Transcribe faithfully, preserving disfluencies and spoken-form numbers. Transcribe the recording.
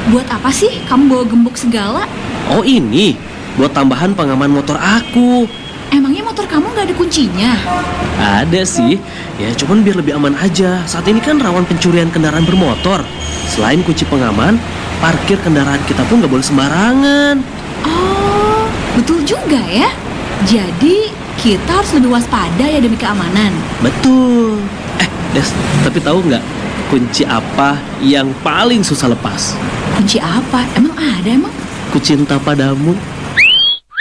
Buat apa sih kamu bawa gembok segala? Oh ini, buat tambahan pengaman motor aku. Emangnya motor kamu nggak ada kuncinya? Ada sih, ya cuman biar lebih aman aja. Saat ini kan rawan pencurian kendaraan bermotor. Selain kunci pengaman, parkir kendaraan kita pun nggak boleh sembarangan. Oh, betul juga ya. Jadi kita harus lebih waspada ya demi keamanan. Betul. Eh, Des, tapi tahu nggak kunci apa yang paling susah lepas? Kunci apa? Emang ada emang? Ku cinta padamu.